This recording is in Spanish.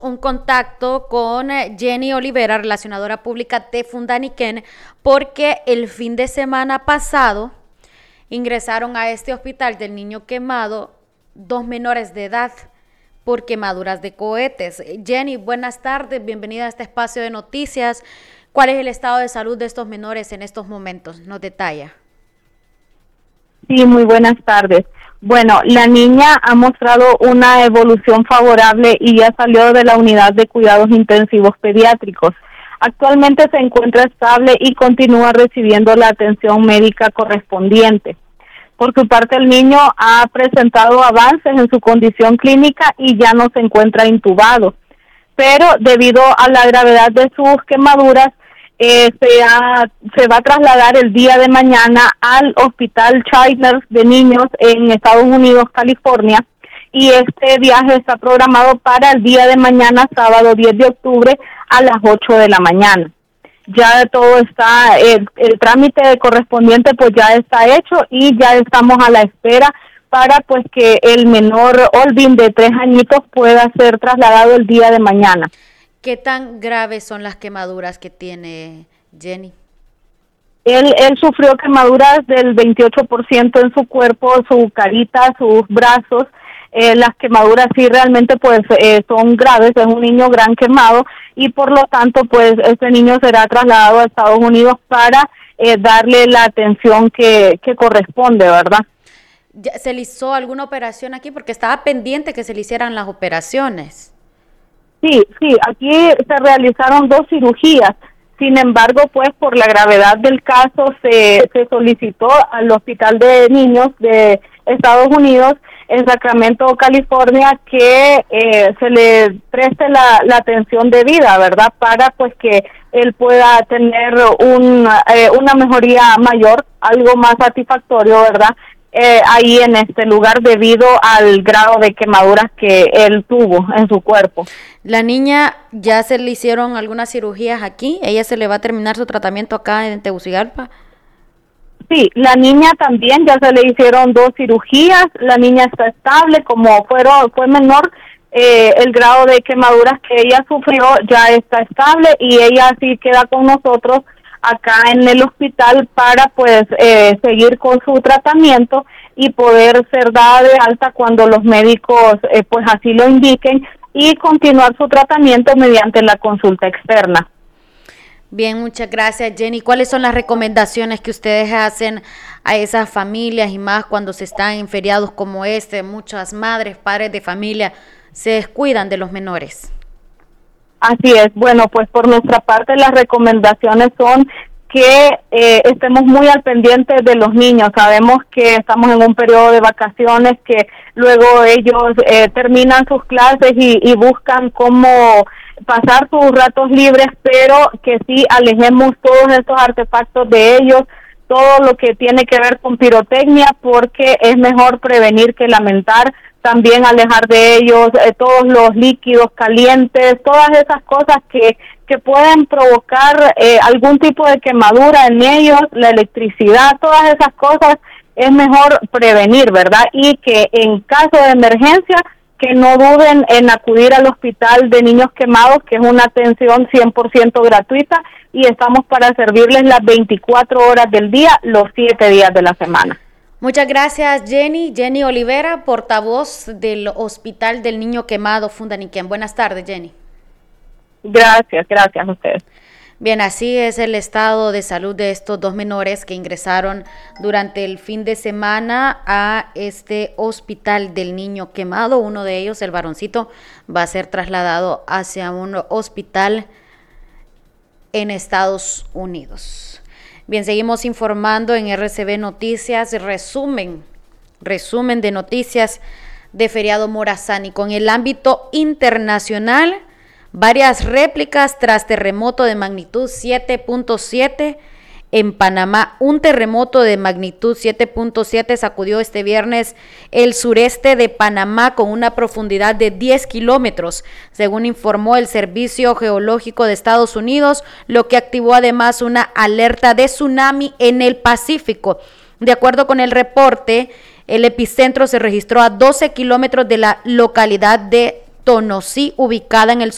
Un contacto con Jenny Olivera, relacionadora pública de Fundaniquén, porque el fin de semana pasado ingresaron a este hospital del niño quemado 2 menores de edad por quemaduras de cohetes. Jenny, buenas tardes, bienvenida a este espacio de noticias. ¿Cuál es el estado de salud de estos menores en estos momentos? Nos detalla. Sí, muy buenas tardes. Bueno, la niña ha mostrado una evolución favorable y ya salió de la unidad de cuidados intensivos pediátricos. Actualmente se encuentra estable y continúa recibiendo la atención médica correspondiente. Por su parte, el niño ha presentado avances en su condición clínica y ya no se encuentra intubado. Pero debido a la gravedad de sus quemaduras, se va a trasladar el día de mañana al Hospital Children's de niños en Estados Unidos, California, y este viaje está programado para el día de mañana, sábado 10 de octubre, a las 8 de la mañana. Ya todo está, el trámite correspondiente pues ya está hecho y ya estamos a la espera para pues que el menor Olvin de 3 añitos pueda ser trasladado el día de mañana. ¿Qué tan graves son las quemaduras que tiene Jenny? Él sufrió quemaduras del 28% en su cuerpo, su carita, sus brazos. Las quemaduras sí realmente pues son graves, es un niño gran quemado y por lo tanto pues este niño será trasladado a Estados Unidos para darle la atención que corresponde, ¿verdad? ¿Se le hizo alguna operación aquí? Porque estaba pendiente que se le hicieran las operaciones. Sí, aquí se realizaron 2 cirugías. Sin embargo, pues por la gravedad del caso se solicitó al Hospital de Niños de Estados Unidos en Sacramento, California, que se le preste la atención debida, ¿verdad? Para pues que él pueda tener una mejoría mayor, algo más satisfactorio, ¿verdad? Ahí en este lugar debido al grado de quemaduras que él tuvo en su cuerpo. ¿La niña ya se le hicieron algunas cirugías aquí? ¿Ella se le va a terminar su tratamiento acá en Tegucigalpa? Sí, la niña también ya se le hicieron 2 cirugías, la niña está estable, como fue menor, el grado de quemaduras que ella sufrió ya está estable y ella sí queda con nosotros acá en el hospital para pues seguir con su tratamiento y poder ser dada de alta cuando los médicos pues así lo indiquen y continuar su tratamiento mediante la consulta externa. Bien, muchas gracias, Jenny. ¿Cuáles son las recomendaciones que ustedes hacen a esas familias y más cuando se están en feriados como este? Muchas madres, padres de familia se descuidan de los menores. Así es. Bueno, pues por nuestra parte las recomendaciones son que estemos muy al pendiente de los niños. Sabemos que estamos en un periodo de vacaciones, que luego ellos terminan sus clases y buscan cómo pasar sus ratos libres, pero que sí alejemos todos estos artefactos de ellos, todo lo que tiene que ver con pirotecnia, porque es mejor prevenir que lamentar. También alejar de ellos todos los líquidos calientes, todas esas cosas que pueden provocar algún tipo de quemadura en ellos, la electricidad, todas esas cosas es mejor prevenir, ¿verdad? Y que en caso de emergencia, que no duden en acudir al Hospital de Niños Quemados, que es una atención 100% gratuita y estamos para servirles las 24 horas del día, los 7 días de la semana. Muchas gracias, Jenny. Jenny Olivera, portavoz del Hospital del Niño Quemado, Fundaniquén. Buenas tardes, Jenny. Gracias a ustedes. Bien, así es el estado de salud de estos 2 menores que ingresaron durante el fin de semana a este Hospital del Niño Quemado. Uno de ellos, el varoncito, va a ser trasladado hacia un hospital en Estados Unidos. Bien, seguimos informando en RCB Noticias, resumen de noticias de feriado Morazán. Y con el ámbito internacional, varias réplicas tras terremoto de magnitud 7.7 en Panamá. Un terremoto de magnitud 7.7 sacudió este viernes el sureste de Panamá con una profundidad de 10 kilómetros, según informó el Servicio Geológico de Estados Unidos, lo que activó además una alerta de tsunami en el Pacífico. De acuerdo con el reporte, el epicentro se registró a 12 kilómetros de la localidad de Tonosí, ubicada en el